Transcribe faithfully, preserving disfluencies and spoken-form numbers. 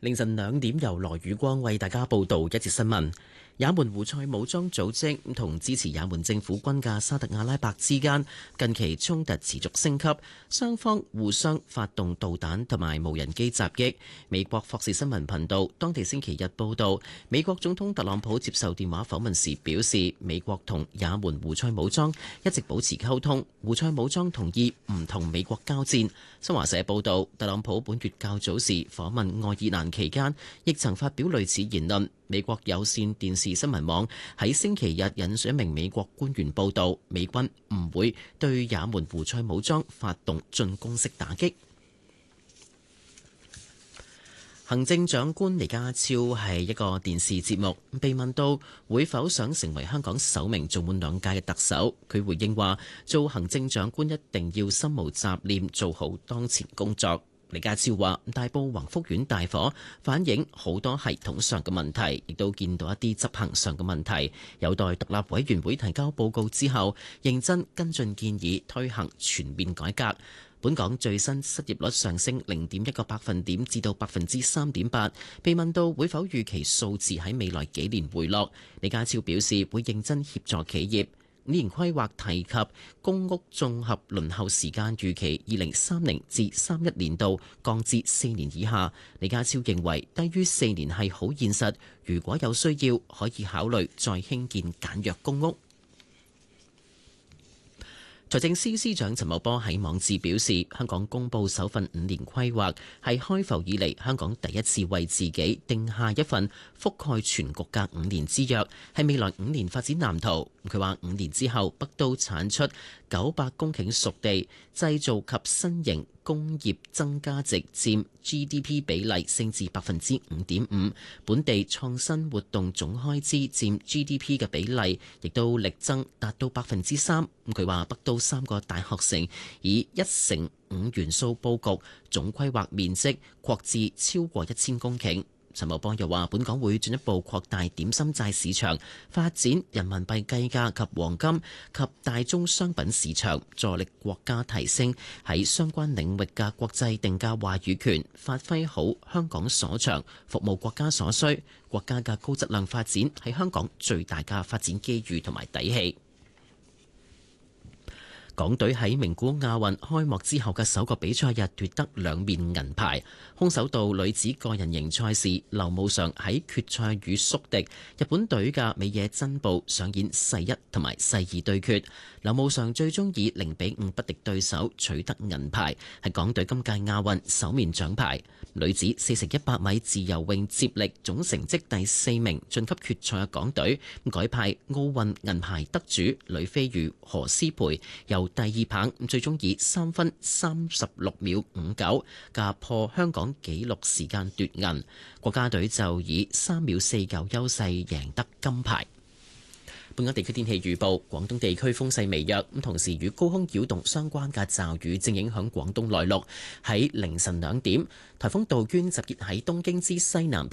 凌晨兩點，由羅宇光為大家報道一節新聞。也門胡塞武裝組織同支持也門政府軍嘅沙特阿拉伯之間近期衝突持續升級，雙方互相發動導彈同埋無人機襲擊。美國霍士新聞頻道當地星期日報道，美國總統特朗普接受電話訪問時表示，美國同也門胡塞武裝一直保持溝通，胡塞武裝同意唔同美國交戰。新華社報道，特朗普本月較早時訪問愛爾蘭期間，亦曾發表類似言論。美國有線電視新聞網喺星期日引述一名美國官員報道，美軍唔會對也門胡塞武裝發動進攻式打擊。行政長官李家超係一個電視節目被問到會否想成為香港首名做滿兩屆嘅特首，佢回應話：做行政長官一定要心無雜念，做好當前工作。李家超話：大埔宏福苑大火反映好多系統上嘅問題，亦都見到一啲執行上嘅問題，有待獨立委員會提交報告之後，認真跟進建議，推行全面改革。本港最新失業率上升零點一個百分點至到百分之三點八。被問到會否預期數字喺未來幾年回落，李家超表示會認真協助企業。五年規劃提及公屋綜合輪候時間預期二零三零至三一年度降至四年以下。李家超認為低於四年係好現實，如果有需要可以考慮再興建簡約公屋。財政司司長陳茂波喺網誌表示，香港公布首份五年規劃係開埠以嚟香港第一次為自己定下一份覆蓋全局嘅五年之約，係未來五年發展藍圖。佢話五年之後，北都產出九百公頃熟地，製造及新型工業增加值佔 G D P 比例升至百分之五點五，本地創新活動總開支佔 G D P 嘅比例亦都力增達到百分之三。佢話北都三個大學城以一乘五元素佈局，總規劃面積擴至超過一千公頃。陳茂波又話：本港會進一步擴大點心債市場，發展人民幣計價及黃金及大宗商品市場，助力國家提升喺相關領域嘅國際定價話語權，發揮好香港所長，服務國家所需。國家嘅高質量發展係香港最大嘅發展機遇同埋底氣。港隊喺名古屋亞運開幕之後嘅首個比賽日奪得兩面銀牌。空手道女子個人型賽事，劉慕裳喺決賽與宿敵日本隊嘅美野真步上演世一同埋世二對決。劉慕裳最終以零比五不敵對手，取得銀牌，係港隊今屆亞運首面獎牌。女子四乘一百米自由泳接力總成績第四名晉級決賽嘅港隊，改派奧運銀牌得主呂飛魚何詩蓓由第二棒最終以三分三十六秒五九架破香港紀錄時間奪銀，國家隊就以三秒四九優勢贏得金牌。本港地區天氣預報：廣東地區風勢微弱，咁同時與高空擾動相關嘅驟雨正影響廣東內陸。喺凌晨兩點，颱風杜鵑集結喺東京之西南